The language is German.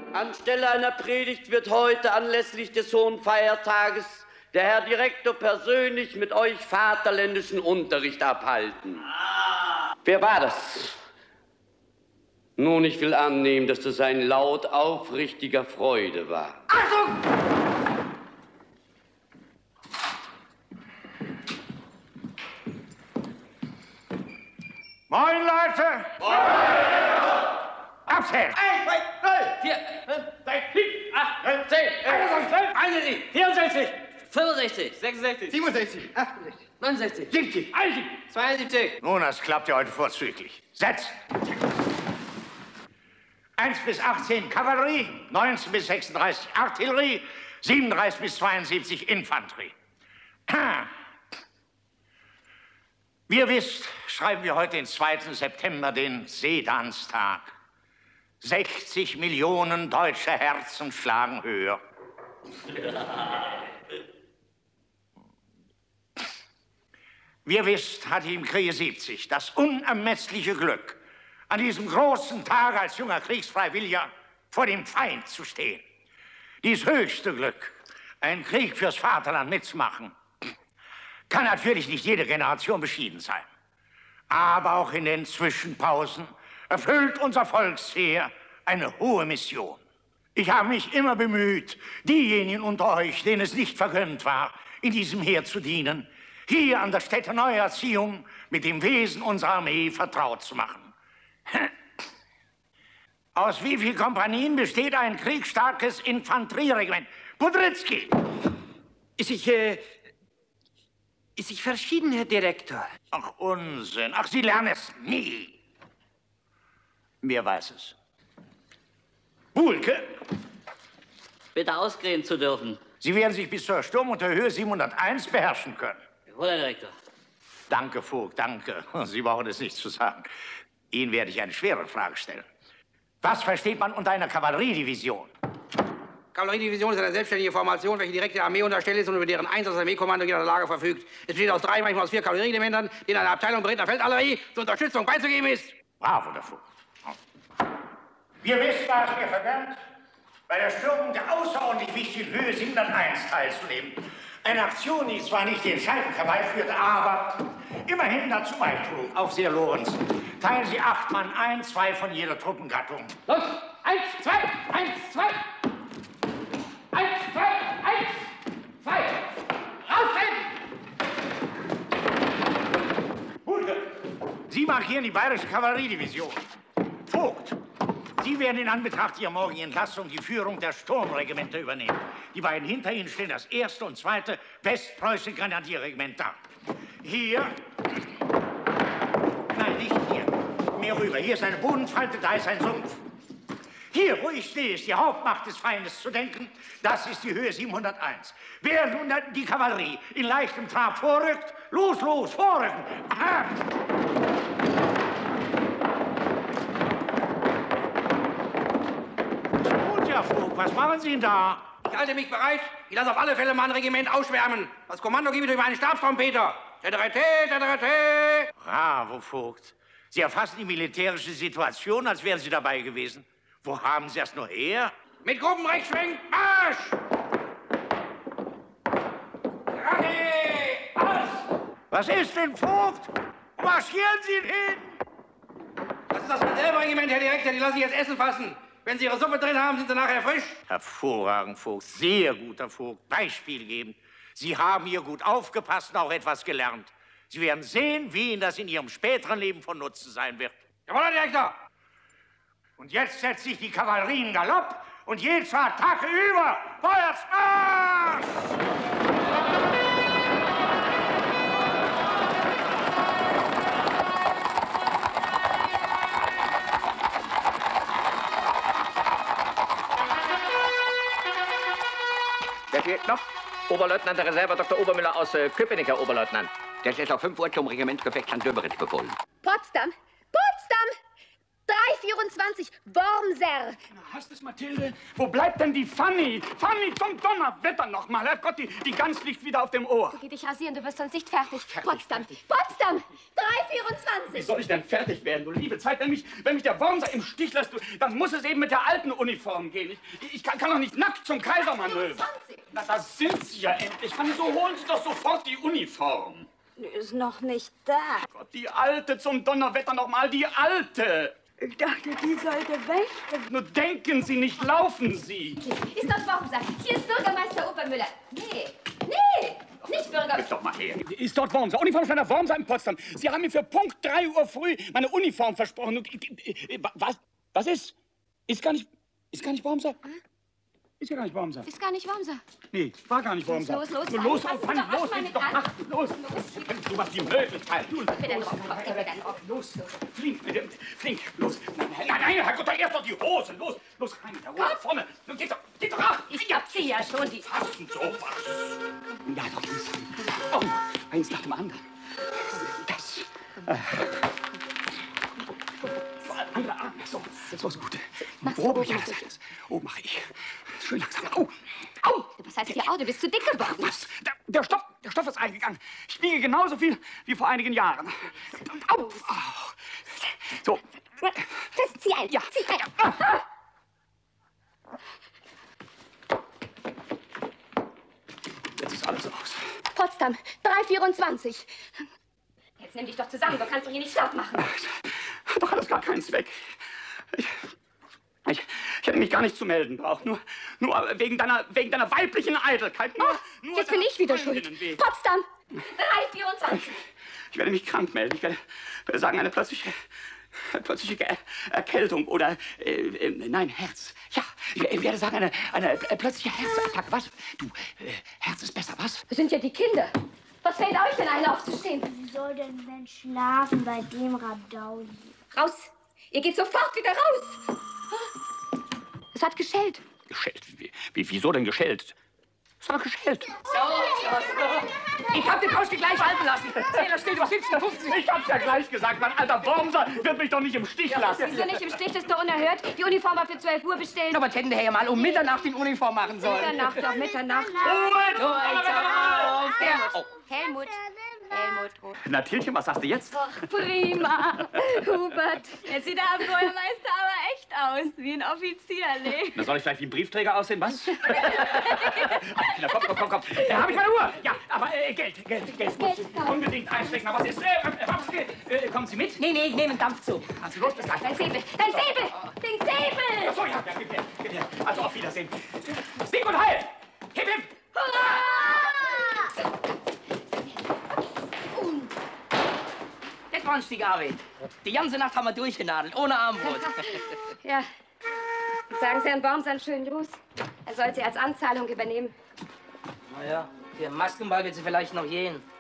Anstelle einer Predigt wird heute anlässlich des hohen Feiertages der Herr Direktor persönlich mit euch vaterländischen Unterricht abhalten. Wer war das? Nun, ich will annehmen, dass das ein Laut aufrichtiger Freude war. Achtung! Moin, Leute! Moin! Abzählen! 1, 2, 3, 4, 5, 6, 7, 8, 9, 10, 11, 12, 61, 64, 65, 66, 67, 68, 69, 70, 71, 72. Nun, das klappt ja heute vorzüglich. Setz! 1 bis 18 Kavallerie, 19 bis 36 Artillerie, 37 bis 72 Infanterie. Wie ihr wisst, schreiben wir heute den 2. September, den Sedanstag. 60 Millionen deutsche Herzen schlagen höher. Wie ihr wisst, hatte ich im Kriege 70 das unermessliche Glück, an diesem großen Tag als junger Kriegsfreiwilliger vor dem Feind zu stehen. Dies höchste Glück, einen Krieg fürs Vaterland mitzumachen, kann natürlich nicht jede Generation beschieden sein. Aber auch in den Zwischenpausen erfüllt unser Volksheer eine hohe Mission. Ich habe mich immer bemüht, diejenigen unter euch, denen es nicht vergönnt war, in diesem Heer zu dienen, hier an der Stätte Neuerziehung mit dem Wesen unserer Armee vertraut zu machen. Aus wie vielen Kompanien besteht ein kriegsstarkes Infanterieregiment? Budrycki! Ist sich verschieden, Herr Direktor? Ach, Unsinn. Ach, Sie lernen es nie. Wer weiß es? Buhlke! Bitte ausgehen zu dürfen. Sie werden sich bis zur Sturm- und der Höhe 701 beherrschen können. Jawohl, Herr Direktor. Danke, Vogt, danke. Sie brauchen es nicht zu sagen. Ihnen werde ich eine schwere Frage stellen. Was versteht man unter einer Kavalleriedivision? Kavalleriedivision ist eine selbstständige Formation, welche direkt der Armee unterstellt ist und über deren Einsatz das Armeekommando in der Lage verfügt. Es besteht aus 3, manchmal aus 4 Kavallerieregimenten, denen eine Abteilung beredter Feldartillerie zur Unterstützung beizugeben ist. Bravo, der Vogt. Wir wissen, war es mir vergönnt, bei der Stürmung der außerordentlich wichtigen Höhe 701 teilzunehmen. Eine Aktion, die zwar nicht den Scheidung herbeiführte, aber immerhin dazu beitrug. Auf sehr Lorenz. Teilen Sie 8 Mann ein, 2 von jeder Truppengattung. Los! 1, 2, 1, 2! 1, 2, 1, 2! Raustreten! Buhlke, Sie markieren die bayerische Kavalleriedivision. Vogt, Sie werden in Anbetracht Ihrer morgigen Entlassung die Führung der Sturmregimenter übernehmen. Die beiden hinter Ihnen stellen das 1. und 2. Westpreußische Grenadierregiment dar. Hier... Nein, nicht hier. Mehr rüber. Hier ist eine Bodenfalte, da ist ein Sumpf. Hier, wo ich stehe, ist die Hauptmacht des Feindes zu denken. Das ist die Höhe 701. Während nun die Kavallerie in leichtem Trab vorrückt, los, los, vorrücken. Aha. Gut, Herr Vogt, was machen Sie denn da? Ich halte mich bereit. Ich lasse auf alle Fälle mein Regiment ausschwärmen. Das Kommando gebe ich durch meinen Stabstrompeter. Bravo, Vogt. Sie erfassen die militärische Situation, als wären Sie dabei gewesen. Wo haben Sie das nur her? Mit Gruppenrechtsschwenk, Marsch! Aus! Was ist denn, Vogt? Wo marschieren Sie denn hin? Das ist das Reserveregiment, Herr Direktor. Die lasse ich jetzt Essen fassen. Wenn Sie Ihre Suppe drin haben, sind Sie nachher frisch. Hervorragend, Vogt. Sehr guter Vogt. Beispielgebend. Sie haben hier gut aufgepasst und auch etwas gelernt. Sie werden sehen, wie Ihnen das in Ihrem späteren Leben von Nutzen sein wird. Jawohl, Herr Direktor. Und jetzt setzt sich die Kavallerie in Galopp und je zur Attacke über. Vorwärts, Marsch! Wer fehlt noch? Oberleutnant der Reserve Dr. Obermüller aus Köpenick, Herr Oberleutnant. Der ist auf 5 Uhr zum Regimentsgefecht an Döberitz befohlen. Potsdam! Potsdam! 324 3,24. Wormser. Hast es, Mathilde? Wo bleibt denn die Fanny? Fanny, zum Donnerwetter noch mal. Herrgott, die Gans liegt wieder auf dem Ohr. Geh dich rasieren, du wirst sonst nicht fertig. Potsdam, Potsdam, 3,24. Wie soll ich denn fertig werden, du liebe Zeit? Wenn mich der Wormser im Stich lässt, dann muss es eben mit der alten Uniform gehen. Ich kann doch nicht nackt zum Kaisermanöver. Na, da sind Sie ja endlich. Fanny, so holen Sie doch sofort die Uniform. Die ist noch nicht da. Gott, die alte, zum Donnerwetter noch mal, die alte. Ich dachte, die sollte weg. Nur denken Sie nicht, laufen Sie. Ist das Wormser? Hier ist Bürgermeister Obermüller. Nee, nicht Bürgermeister. Gib doch mal her. Ist dort Wormser? Uniformständer Wormser in Potsdam. Sie haben mir für Punkt 3 Uhr früh meine Uniform versprochen. Was ist? Ist gar nicht Wormser? Ist ja gar nicht Wormser. Ist gar nicht Wormser. Nee, war gar nicht Wormser. Los, Los, Fanny, Fanny, los, meine doch, mach, los. Du hast die Möglichkeit. Gib mir deinen Rock, gib mir deinen Rock. Los, flink, los. Nein, Herrgott, da erst noch die Hose. Los, rein mit der Hose, vorne. Geht doch ab. Ich hab sie ja schon, die... Fassen sowas. Ja, doch, oh, eins nach dem anderen. Das. Andere Arme, so ist gut. Oben, ja, das. Oben mache ich. Schön langsam. Au! Was heißt hier, du bist zu dick geworden. Was? Der Stoff ist eingegangen. Ich wiege genauso viel wie vor einigen Jahren. Au! So. Fest, zieh ein. Ja. Zieh ein. Jetzt ist alles aus. Potsdam, 3,24. Jetzt nimm dich doch zusammen, du kannst doch hier nicht schlapp machen. Hat doch alles gar keinen Zweck. Ich hätte mich gar nicht zu melden braucht. Nur wegen deiner weiblichen Eitelkeit. Nur Jetzt bin ich wieder schuld. Potsdam, 3,24. Ich werde mich krank melden. Ich werde sagen, eine plötzliche Erkältung oder, nein, Herz. Ja, ich werde sagen, eine plötzliche Herzattacke. Was? Du, Herz ist besser, was? Das sind ja die Kinder. Was fällt euch denn ein, aufzustehen? Wie soll denn Mensch schlafen bei dem Radau hier? Raus! Ihr geht sofort wieder raus! Es hat geschellt. Geschellt? Wieso denn geschellt? Es hat geschellt. Ich hab den Koschke gleich halten lassen. Zähler steht auf 17,50. Ich hab's ja gleich gesagt, mein alter Wormser wird mich doch nicht im Stich lassen. Wieso nicht im Stich? Das ist doch unerhört. Die Uniform war für 12 Uhr bestellt. Aber hätten wir ja mal um Mitternacht die Uniform machen sollen. Mitternacht, doch Mitternacht. Helmut. Na, Tilchen, was sagst du jetzt? Prima. Hubert, jetzt sieht der Herr Bürgermeister aber echt aus, wie ein Offizier, ne? Na, soll ich vielleicht wie ein Briefträger aussehen, was? Na, komm. Da hab ich meine Uhr. Ja, aber Geld muss ich unbedingt einstecken. Aber was ist, kommen Sie mit? Nee, ich nehme einen Dampfzug. Also los, bis gleich. Dein Säbel! Den Säbel! Ach so, ja, gib her. Also auf Wiedersehen. Sieg und Heil! Hip, hip! Das war ein Stück Arbeit. Die ganze Nacht haben wir durchgenadelt, ohne Armbrot. Ja. Sagen Sie Herrn Wormser einen schönen Gruß. Er soll sie als Anzahlung übernehmen. Naja, für den Maskenball wird sie vielleicht noch gehen.